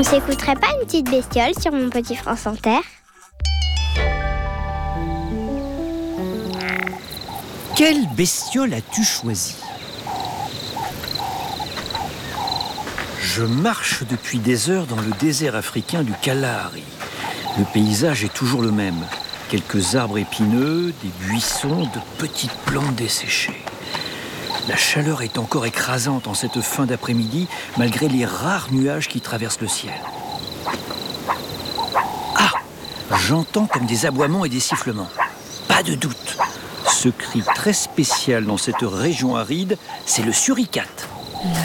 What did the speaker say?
On s'écouterait pas une petite bestiole sur Mon Petit France Inter? Quelle bestiole as-tu choisi? Je marche depuis des heures dans le désert africain du Kalahari. Le paysage est toujours le même. Quelques arbres épineux, des buissons, de petites plantes desséchées. La chaleur est encore écrasante en cette fin d'après-midi, malgré les rares nuages qui traversent le ciel. Ah! J'entends comme des aboiements et des sifflements. Pas de doute. Ce cri très spécial dans cette région aride, c'est le suricate.